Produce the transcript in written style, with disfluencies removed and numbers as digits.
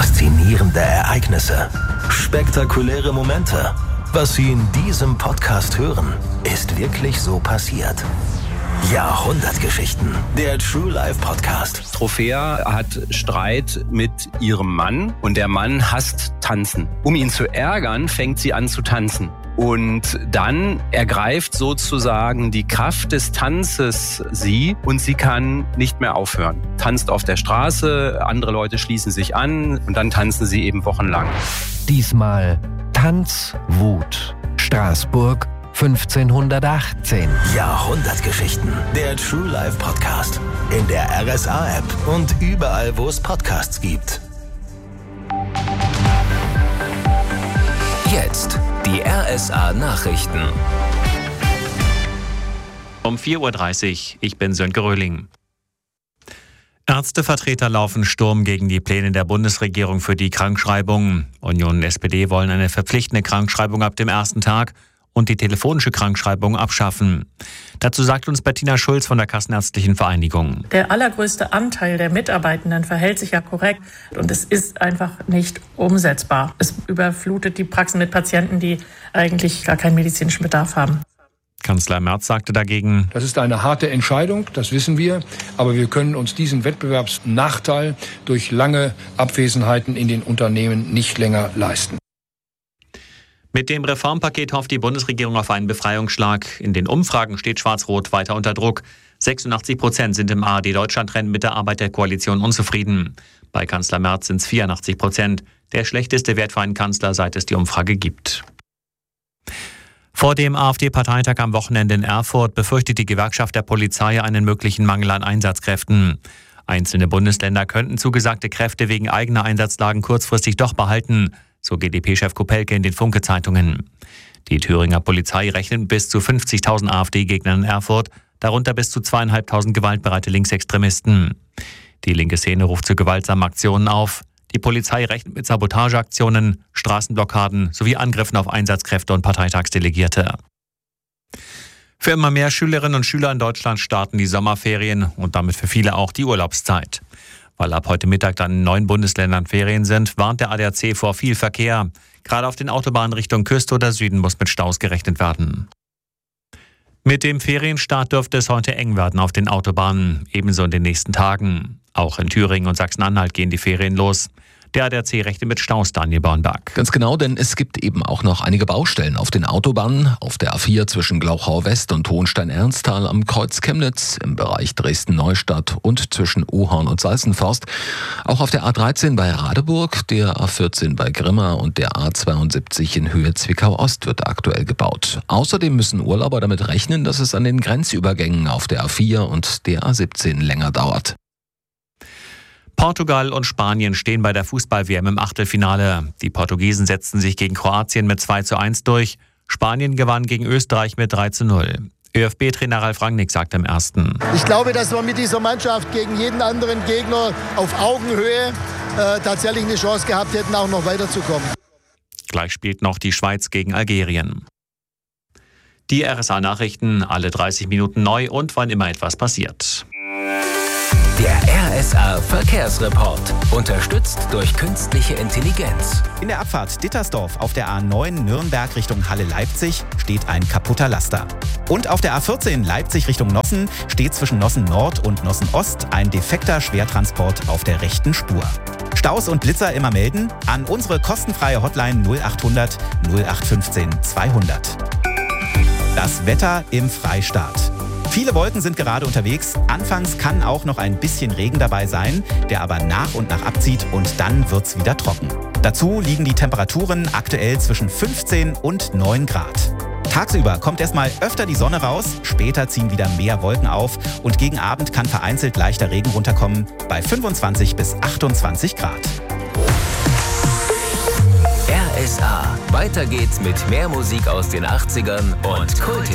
Faszinierende Ereignisse. Spektakuläre Momente. Was Sie in diesem Podcast hören, ist wirklich so passiert. Jahrhundertgeschichten. Der True Life Podcast. Trophäa hat Streit mit ihrem Mann und der Mann hasst Tanzen. Um ihn zu ärgern, fängt sie an zu tanzen. Und dann ergreift sozusagen die Kraft des Tanzes sie und sie kann nicht mehr aufhören. Tanzt auf der Straße, andere Leute schließen sich an und dann tanzen sie eben wochenlang. Diesmal Tanzwut. Straßburg 1518. Jahrhundertgeschichten. Der True Life Podcast. In der RSA-App und überall, wo es Podcasts gibt. Jetzt die RSA-Nachrichten. Um 4:30 Uhr, ich bin Sönke Röhling. Ärztevertreter laufen Sturm gegen die Pläne der Bundesregierung für die Krankschreibung. Union und SPD wollen eine verpflichtende Krankschreibung ab dem ersten Tag und die telefonische Krankschreibung abschaffen. Dazu sagt uns Bettina Schulz von der Kassenärztlichen Vereinigung. Der allergrößte Anteil der Mitarbeitenden verhält sich ja korrekt und es ist einfach nicht umsetzbar. Es überflutet die Praxen mit Patienten, die eigentlich gar keinen medizinischen Bedarf haben. Kanzler Merz sagte dagegen: Das ist eine harte Entscheidung, das wissen wir, aber wir können uns diesen Wettbewerbsnachteil durch lange Abwesenheiten in den Unternehmen nicht länger leisten. Mit dem Reformpaket hofft die Bundesregierung auf einen Befreiungsschlag. In den Umfragen steht Schwarz-Rot weiter unter Druck. 86% sind im ARD-Deutschland-Rennen mit der Arbeit der Koalition unzufrieden. Bei Kanzler Merz sind es 84%. Der schlechteste Wert für einen Kanzler, seit es die Umfrage gibt. Vor dem AfD-Parteitag am Wochenende in Erfurt befürchtet die Gewerkschaft der Polizei einen möglichen Mangel an Einsatzkräften. Einzelne Bundesländer könnten zugesagte Kräfte wegen eigener Einsatzlagen kurzfristig doch behalten, so GdP-Chef Kopelke in den Funke-Zeitungen. Die Thüringer Polizei rechnet mit bis zu 50.000 AfD-Gegnern in Erfurt, darunter bis zu 2.500 gewaltbereite Linksextremisten. Die linke Szene ruft zu gewaltsamen Aktionen auf. Die Polizei rechnet mit Sabotageaktionen, Straßenblockaden sowie Angriffen auf Einsatzkräfte und Parteitagsdelegierte. Für immer mehr Schülerinnen und Schüler in Deutschland starten die Sommerferien und damit für viele auch die Urlaubszeit. Weil ab heute Mittag dann in 9 Bundesländern Ferien sind, warnt der ADAC vor viel Verkehr. Gerade auf den Autobahnen Richtung Küste oder Süden muss mit Staus gerechnet werden. Mit dem Ferienstart dürfte es heute eng werden auf den Autobahnen, ebenso in den nächsten Tagen. Auch in Thüringen und Sachsen-Anhalt gehen die Ferien los. Der ADAC rechnet mit Staus, Daniel Bornberg. Ganz genau, denn es gibt eben auch noch einige Baustellen auf den Autobahnen. Auf der A4 zwischen Glauchau West und Hohenstein-Ernsthal am Kreuz Chemnitz, im Bereich Dresden-Neustadt und zwischen Uhorn und Salzenforst. Auch auf der A13 bei Radeburg, der A14 bei Grimma und der A72 in Höhe Zwickau-Ost wird aktuell gebaut. Außerdem müssen Urlauber damit rechnen, dass es an den Grenzübergängen auf der A4 und der A17 länger dauert. Portugal und Spanien stehen bei der Fußball-WM im Achtelfinale. Die Portugiesen setzten sich gegen Kroatien mit 2:1 durch. Spanien gewann gegen Österreich mit 3:0. ÖFB-Trainer Ralf Rangnick sagt im ersten: Ich glaube, dass wir mit dieser Mannschaft gegen jeden anderen Gegner auf Augenhöhe tatsächlich eine Chance gehabt hätten, auch noch weiterzukommen. Gleich spielt noch die Schweiz gegen Algerien. Die RSA-Nachrichten, alle 30 Minuten neu und wann immer etwas passiert. Der RSA-Verkehrsreport. Unterstützt durch künstliche Intelligenz. In der Abfahrt Dittersdorf auf der A9 Nürnberg Richtung Halle-Leipzig steht ein kaputter Laster. Und auf der A14 Leipzig Richtung Nossen steht zwischen Nossen Nord und Nossen Ost ein defekter Schwertransport auf der rechten Spur. Staus und Blitzer immer melden an unsere kostenfreie Hotline 0800 0815 200. Das Wetter im Freistaat. Viele Wolken sind gerade unterwegs. Anfangs kann auch noch ein bisschen Regen dabei sein, der aber nach und nach abzieht und dann wird's wieder trocken. Dazu liegen die Temperaturen aktuell zwischen 15 und 9 Grad. Tagsüber kommt erstmal öfter die Sonne raus, später ziehen wieder mehr Wolken auf und gegen Abend kann vereinzelt leichter Regen runterkommen bei 25 bis 28 Grad. RSA. Weiter geht's mit mehr Musik aus den 80ern und Kult.